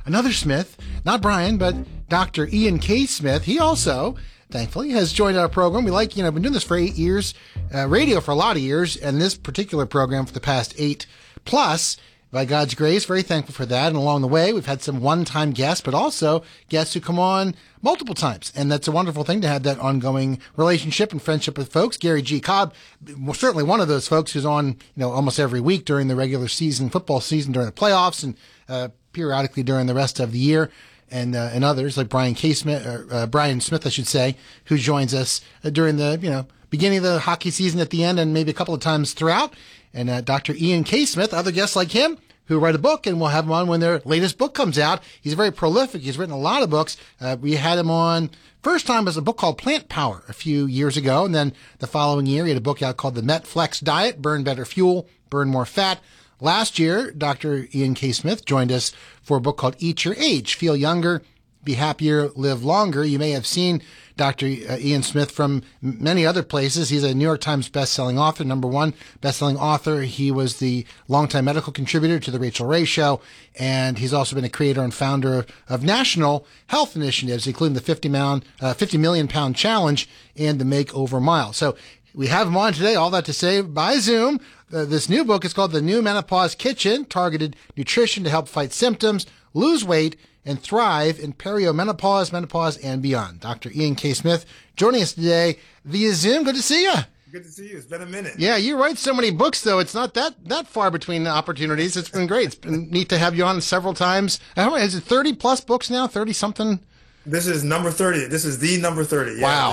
another Smith, not Brian, but Dr. Ian K. Smith. He also, thankfully, has joined our program. We like, been doing this for 8 years, radio for a lot of years, and this particular program for the past 8 plus. By God's grace, very thankful for that. And along the way, we've had some one-time guests, but also guests who come on multiple times. And that's a wonderful thing to have that ongoing relationship and friendship with folks. Gary G. Cobb, certainly one of those folks who's on, almost every week during the regular season, football season, during the playoffs, and periodically during the rest of the year. And others like Brian K. Smith, or Brian Smith, I should say, who joins us during the, beginning of the hockey season at the end and maybe a couple of times throughout. And Dr. Ian K. Smith, other guests like him who write a book, and we'll have him on when their latest book comes out. He's very prolific. He's written a lot of books. We had him on first time as a book called Plant Power a few years ago. And then the following year, he had a book out called The MetFlex Diet, Burn Better Fuel, Burn More Fat. Last year, Dr. Ian K. Smith joined us for a book called Eat Your Age, Feel Younger, Be Happier, Live Longer. You may have seen Dr. Ian Smith from many other places. He's a New York Times bestselling author, #1 bestselling author. He was the longtime medical contributor to The Rachel Ray Show, and he's also been a creator and founder of national health initiatives, including the 50 Million Pound Challenge and the Makeover Mile. So we have him on today, all that to say, by Zoom. This new book is called The New Menopause Kitchen, Targeted Nutrition to Help Fight Symptoms, Lose Weight, and Thrive in Periomenopause, Menopause, and Beyond. Dr. Ian K. Smith joining us today via Zoom. Good to see you. Good to see you. It's been a minute. Yeah, you write so many books, though. It's not that far between opportunities. It's been great. It's been neat to have you on several times. Is it 30-plus books now? 30-something? This is number 30. This is the number 30. Yeah, wow.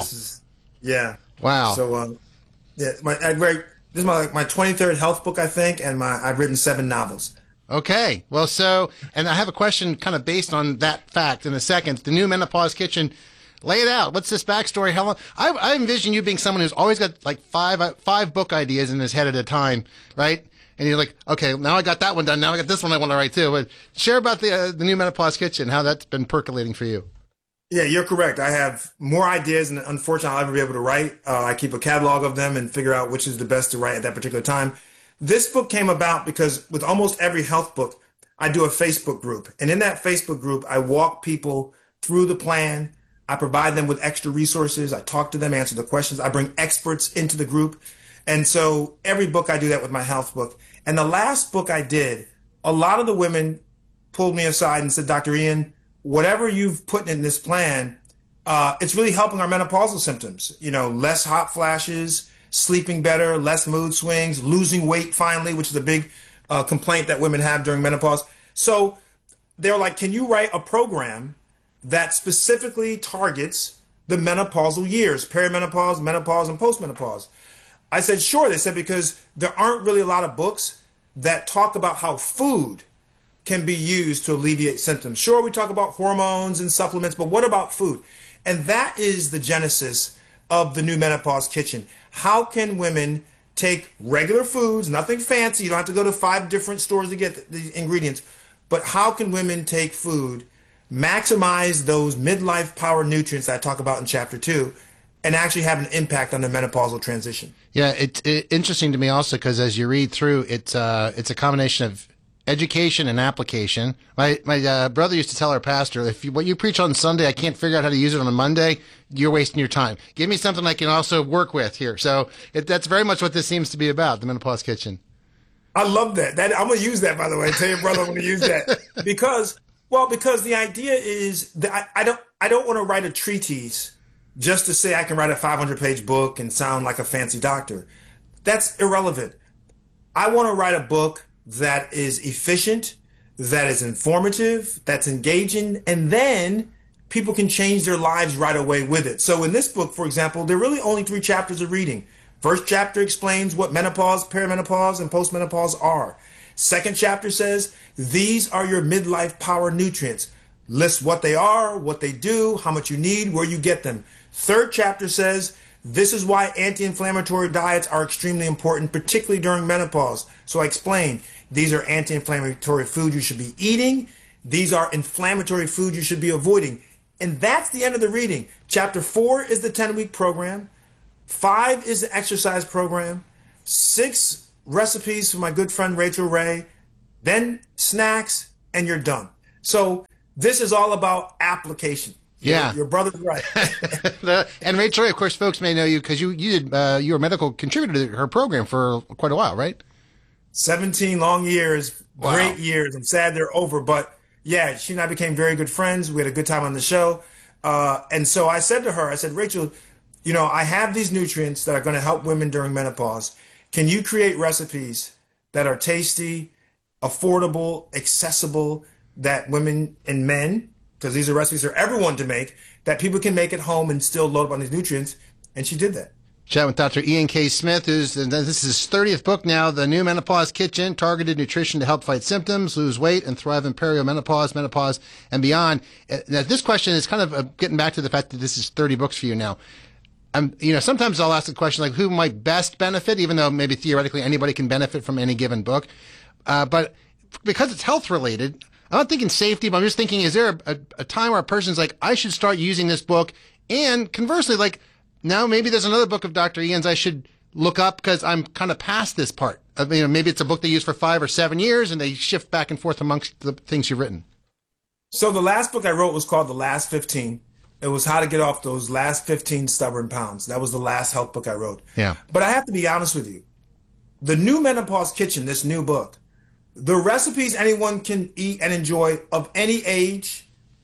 Wow. So, this is my 23rd health book, I think, and I've written 7 novels. Okay. Well, and I have a question kind of based on that fact in a second. The New Menopause Kitchen, lay it out. What's this backstory? How long? I envision you being someone who's always got like five book ideas in his head at a time, right? And you're like, okay, now I got that one done. Now I got this one I want to write too. But share about the New Menopause Kitchen, how that's been percolating for you. Yeah, you're correct. I have more ideas than unfortunately I'll ever be able to write. I keep a catalog of them and figure out which is the best to write at that particular time. This book came about because with almost every health book, I do a Facebook group. And in that Facebook group, I walk people through the plan. I provide them with extra resources. I talk to them, answer the questions. I bring experts into the group. And so every book I do that with my health book. And the last book I did, a lot of the women pulled me aside and said, Dr. Ian, whatever you've put in this plan, it's really helping our menopausal symptoms. Less hot flashes, sleeping better, less mood swings, losing weight finally, which is a big complaint that women have during menopause. So they're like, can you write a program that specifically targets the menopausal years, perimenopause, menopause, and postmenopause? I said, sure. They said, because there aren't really a lot of books that talk about how food can be used to alleviate symptoms. Sure, we talk about hormones and supplements, but what about food? And that is the genesis of the New Menopause Kitchen. How can women take regular foods, nothing fancy, you don't have to go to 5 different stores to get the ingredients, but how can women take food, maximize those midlife power nutrients that I talk about in chapter 2, and actually have an impact on the menopausal transition? Yeah, it's interesting to me also because as you read through, it's a combination of education and application. My brother used to tell our pastor, what you preach on Sunday, I can't figure out how to use it on a Monday, you're wasting your time. Give me something I can also work with here. So that's very much what this seems to be about, the Menopause Kitchen. I love that. I'm going to use that, by the way. Tell your brother I'm going to use that. Because the idea is that I don't want to write a treatise just to say I can write a 500-page book and sound like a fancy doctor. That's irrelevant. I want to write a book that is efficient, that is informative, that's engaging, and then people can change their lives right away with it. So in this book, for example, there are really only 3 chapters of reading. First chapter explains what menopause, perimenopause, and postmenopause are. Second chapter says, these are your midlife power nutrients. Lists what they are, what they do, how much you need, where you get them. Third chapter says, this is why anti-inflammatory diets are extremely important, particularly during menopause. So I explain, these are anti-inflammatory foods you should be eating. These are inflammatory foods you should be avoiding. And that's the end of the reading. Chapter 4 is the 10-week program. 5 is the exercise program. 6 recipes from my good friend Rachel Ray. Then snacks, and you're done. So This is all about application. Yeah. Your brother's right. And Rachel, of course, folks may know you because you were a medical contributor to her program for quite a while, right? 17 long years, Wow. great years. I'm sad they're over, but yeah, she and I became very good friends. We had a good time on the show. And so I said to her, I said, Rachel, I have these nutrients that are going to help women during menopause. Can you create recipes that are tasty, affordable, accessible, that women and men, because these are recipes for everyone to make, that people can make at home and still load up on these nutrients? And she did that. Chat with Dr. Ian K. Smith, this is his 30th book now, The New Menopause Kitchen, Targeted Nutrition to Help Fight Symptoms, Lose Weight, and Thrive in Perimenopause, Menopause, and Beyond. Now, this question is kind of getting back to the fact that this is 30 books for you now. Sometimes I'll ask the question, like, who might best benefit, even though maybe theoretically anybody can benefit from any given book. But because it's health related, I'm not thinking safety, but I'm just thinking, is there a time where a person's like, I should start using this book? And conversely, like, now maybe there's another book of Dr. Ian's I should look up because I'm kind of past this part. Maybe it's a book they use for 5 or 7 years and they shift back and forth amongst the things you've written. So the last book I wrote was called The Last 15. It was how to get off those last 15 stubborn pounds. That was the last health book I wrote. Yeah. But I have to be honest with you. The New Menopause Kitchen, this new book, the recipes anyone can eat and enjoy of any age,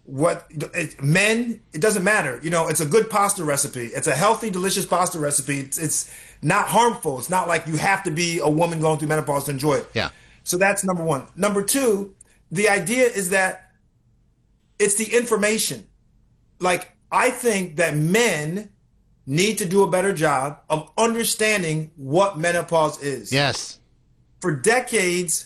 men, it doesn't matter. It's a good pasta recipe. It's a healthy, delicious pasta recipe. It's not harmful. It's not like you have to be a woman going through menopause to enjoy it. Yeah. So that's number one. Number two, the idea is that it's the information. Like, I think that men need to do a better job of understanding what menopause is. Yes. For decades,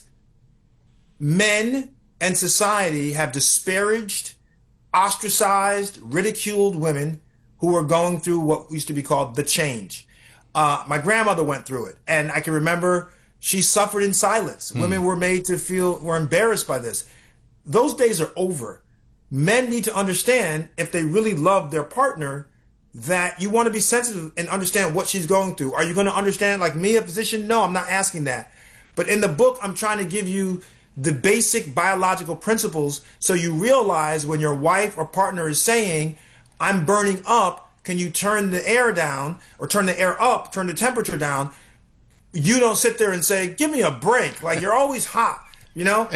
men and society have disparaged, ostracized, ridiculed women who were going through what used to be called the change. My grandmother went through it, and I can remember she suffered in silence. Women were made to feel were embarrassed by this. Those days are over. Men need to understand, if they really love their partner, that you want to be sensitive and understand what she's going through. Are you going to understand, like me, a physician? No, I'm not asking that. But in the book, I'm trying to give you the basic biological principles so you realize when your wife or partner is saying, I'm burning up, can you turn the air down or turn the air up, turn the temperature down? You don't sit there and say, give me a break. Like, you're always hot, Yeah.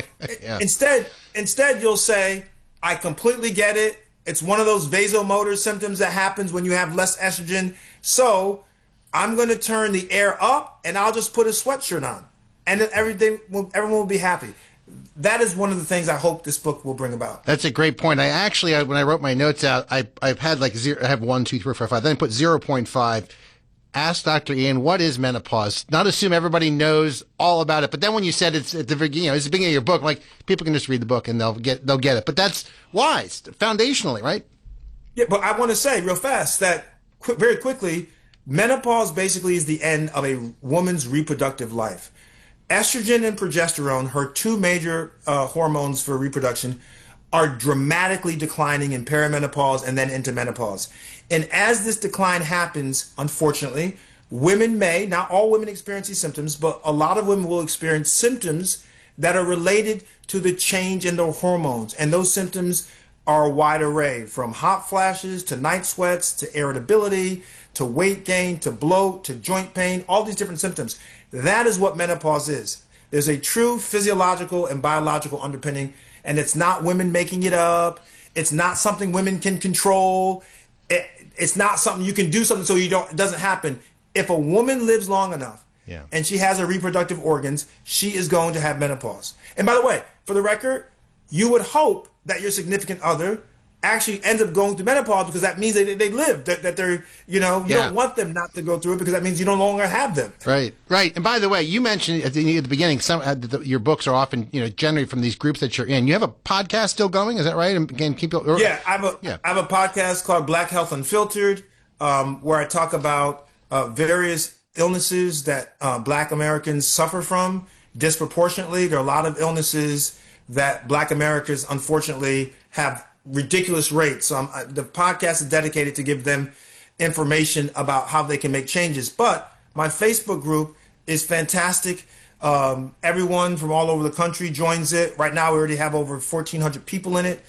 Instead, you'll say, I completely get it. It's one of those vasomotor symptoms that happens when you have less estrogen. So I'm going to turn the air up and I'll just put a sweatshirt on. And then everyone will be happy. That is one of the things I hope this book will bring about. That's a great point. When I wrote my notes out, I've had like zero, I have 1, 2, 3, 4, 5. Then I put 0.5. Ask Dr. Ian, what is menopause? Not assume everybody knows all about it. But then when you said it's at the beginning, it's the beginning of your book, like, people can just read the book and they'll get it. But that's wise, foundationally, right? Yeah, but I want to say real fast that very quickly, menopause basically is the end of a woman's reproductive life. Estrogen and progesterone, her two major hormones for reproduction, are dramatically declining in perimenopause and then into menopause. And as this decline happens, unfortunately, women may, not all women experience these symptoms, but a lot of women will experience symptoms that are related to the change in their hormones. And those symptoms are a wide array, from hot flashes to night sweats to irritability to weight gain to bloat to joint pain, all these different symptoms. That is what menopause is. There's a true physiological and biological underpinning, and it's not women making it up. It's not something women can control. It's not something you can do something so it doesn't happen. If a woman lives long enough and she has her reproductive organs, she is going to have menopause. And by the way, for the record, you would hope that your significant other actually ends up going through menopause, because that means that they live, that they're, you don't want them not to go through it, because that means you no longer have them. Right. And by the way, you mentioned at the beginning, your books are often, generated from these groups that you're in. You have a podcast still going, is that right? And again, I have a podcast called Black Health Unfiltered, where I talk about various illnesses that Black Americans suffer from disproportionately. There are a lot of illnesses that Black Americans, unfortunately, have ridiculous rates. So the podcast is dedicated to give them information about how they can make changes. But my Facebook group is fantastic. Everyone from all over the country joins it. Right now, we already have over 1,400 people in it.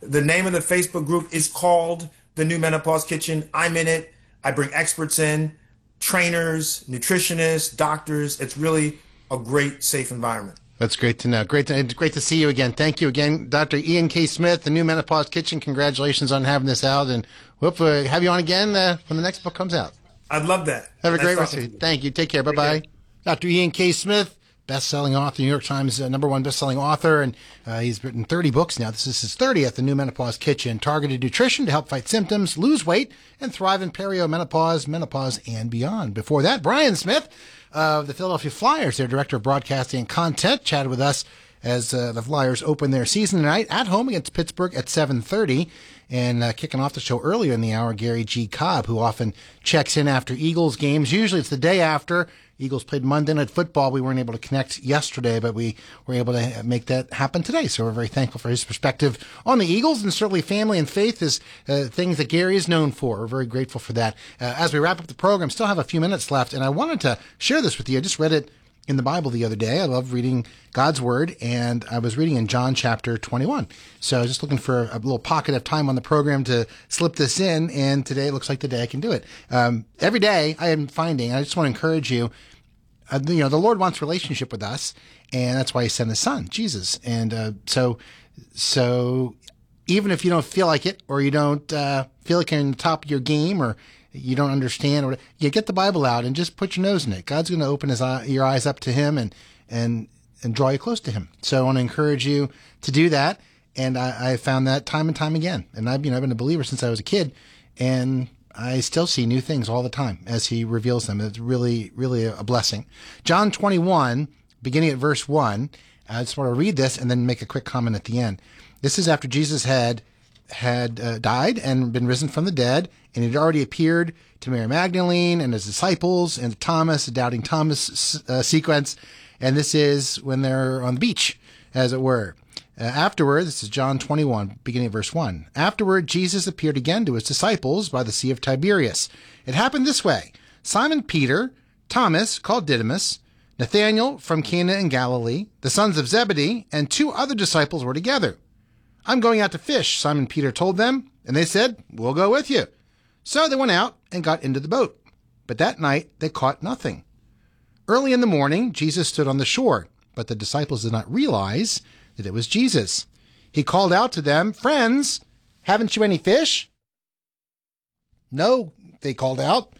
The name of the Facebook group is called The New Menopause Kitchen. I'm in it. I bring experts in, trainers, nutritionists, doctors. It's really a great, safe environment. That's great to know. Great to see you again. Thank you again, Dr. Ian K. Smith, The New Menopause Kitchen. Congratulations on having this out, and hope to have you on again when the next book comes out. I'd love that. Have a great rest of you. Thank you. Take care. Bye-bye. Dr. Ian K. Smith, best-selling author, New York Times #1 best-selling author, and he's written 30 books now. This is his 30th, The New Menopause Kitchen. Targeted nutrition to help fight symptoms, lose weight, and thrive in perimenopause, menopause, and beyond. Before that, Brian Smith of the Philadelphia Flyers, their director of broadcasting and content, chatted with us as the Flyers open their season tonight at home against Pittsburgh at 7:30. And kicking off the show earlier in the hour, Gary G. Cobb, who often checks in after Eagles games. Usually it's the day after. Eagles played Monday Night Football. We weren't able to connect yesterday, but we were able to make that happen today. So we're very thankful for his perspective on the Eagles, and certainly family and faith is things that Gary is known for. We're very grateful for that. As we wrap up the program, still have a few minutes left, and I wanted to share this with you. I just read it in the Bible the other day. I love reading God's Word, and I was reading in John chapter 21. So I was just looking for a little pocket of time on the program to slip this in, and today looks like the day I can do it. Every day I am finding, I just want to encourage you, the Lord wants relationship with us, and that's why He sent His Son, Jesus. And so even if you don't feel like it, or you don't feel like you're on the top of your game, or you don't understand, or you get the Bible out and just put your nose in it. God's going to open your eyes up to Him and draw you close to Him. So I want to encourage you to do that. And I found that time and time again. And I've been a believer since I was a kid, and I still see new things all the time as He reveals them. It's really, really a blessing. John 21, beginning at verse 1. I just want to read this and then make a quick comment at the end. This is after Jesus had died and been risen from the dead, and He'd already appeared to Mary Magdalene and His disciples and Thomas, the doubting Thomas sequence. And this is when they're on the beach, as it were. Afterward, this is John 21, beginning of verse 1. Afterward, Jesus appeared again to His disciples by the Sea of Tiberias. It happened this way. Simon Peter, Thomas, called Didymus, Nathanael from Cana in Galilee, the sons of Zebedee, and 2 other disciples were together. I'm going out to fish, Simon Peter told them, and they said, we'll go with you. So they went out and got into the boat. But that night they caught nothing. Early in the morning, Jesus stood on the shore, but the disciples did not realize that it was Jesus. He called out to them, friends, haven't you any fish? No, they called out.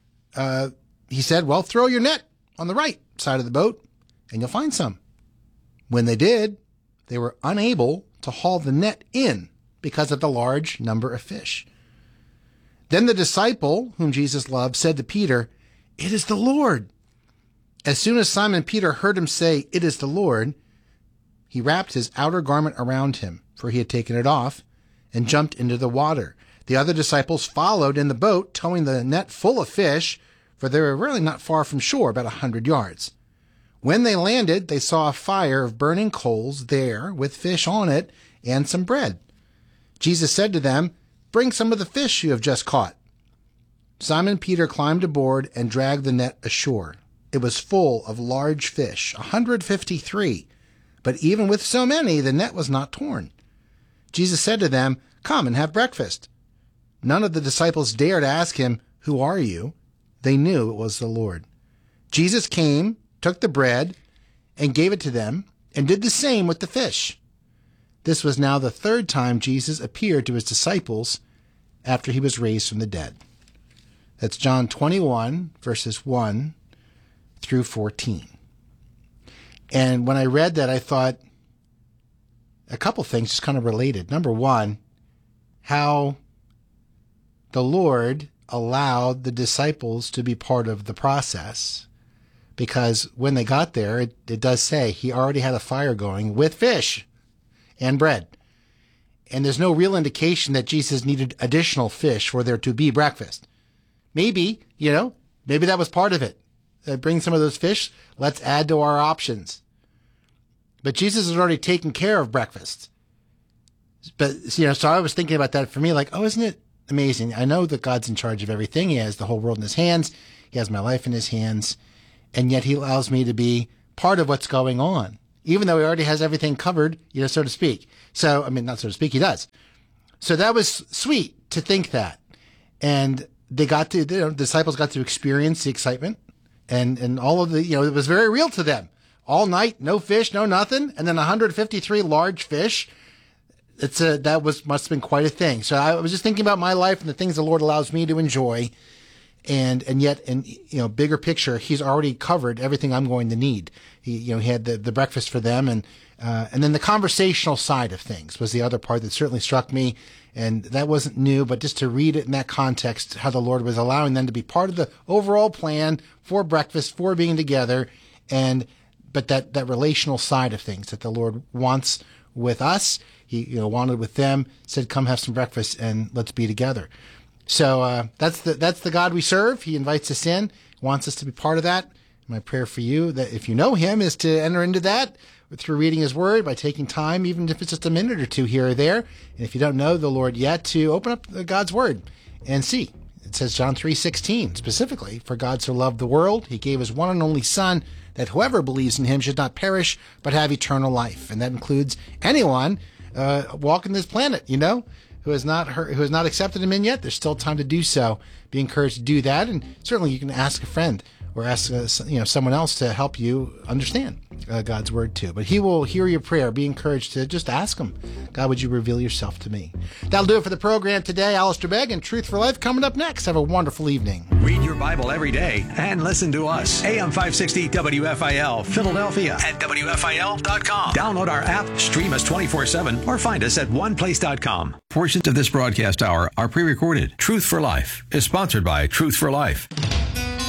He said, well, throw your net on the right side of the boat and you'll find some. When they did, they were unable to haul the net in because of the large number of fish. Then the disciple, whom Jesus loved, said to Peter, it is the Lord. As soon as Simon Peter heard him say, it is the Lord, he wrapped his outer garment around him, for he had taken it off, and jumped into the water. The other disciples followed in the boat, towing the net full of fish, for they were really not far from shore, about 100 yards. When they landed, they saw a fire of burning coals there, with fish on it, and some bread. Jesus said to them, bring some of the fish you have just caught. Simon Peter climbed aboard and dragged the net ashore. It was full of large fish, 153. But even with so many, the net was not torn. Jesus said to them, come and have breakfast. None of the disciples dared ask Him, who are you? They knew it was the Lord. Jesus came, took the bread, and gave it to them, and did the same with the fish. This was now the 3rd time Jesus appeared to His disciples after He was raised from the dead. That's John 21, verses 1 through 14. And when I read that, I thought a couple things just kind of related. Number one, how the Lord allowed the disciples to be part of the process. Because when they got there, it does say He already had a fire going with fish and bread. And there's no real indication that Jesus needed additional fish for there to be breakfast. Maybe that was part of it. Bring some of those fish. Let's add to our options. But Jesus has already taken care of breakfast. But, so I was thinking about that for me, like, isn't it amazing? I know that God's in charge of everything. He has the whole world in His hands. He has my life in His hands. And yet He allows me to be part of what's going on. even though he already has everything covered, so to speak. So, I mean, not so to speak, he does. So that was sweet to think that. And they got to, the disciples got to experience the excitement and all of the, it was very real to them. All night, no fish, no nothing. And then 153 large fish. Must have been quite a thing. So I was just thinking about my life and the things the Lord allows me to enjoy. And yet, bigger picture, he's already covered everything I'm going to need. He had the breakfast for them, and then the conversational side of things was the other part that certainly struck me. And that wasn't new, but just to read it in that context, how the Lord was allowing them to be part of the overall plan for breakfast, for being together, but that relational side of things that the Lord wants with us, he wanted with them, said, "Come have some breakfast and let's be together." So that's the God we serve. He invites us in, wants us to be part of that. My prayer for you, that if you know him, is to enter into that through reading his word, by taking time, even if it's just a minute or two here or there. And if you don't know the Lord yet, to open up God's word and see. It says John 3:16 specifically, "For God so loved the world, he gave his one and only Son, that whoever believes in him should not perish, but have eternal life." And that includes anyone walking this planet, who has not accepted him in yet. There's still time to do so. Be encouraged to do that, and certainly you can ask a friend or ask someone else to help you understand God's word too. But he will hear your prayer. Be encouraged to just ask him, "God, would you reveal yourself to me?" That'll do it for the program today. Alistair Begg and Truth for Life coming up next. Have a wonderful evening. Read your Bible every day and listen to us. AM 560 WFIL Philadelphia at WFIL.com. Download our app, stream us 24/7, or find us at oneplace.com. Portions of this broadcast hour are pre-recorded. Truth for Life is sponsored by Truth for Life.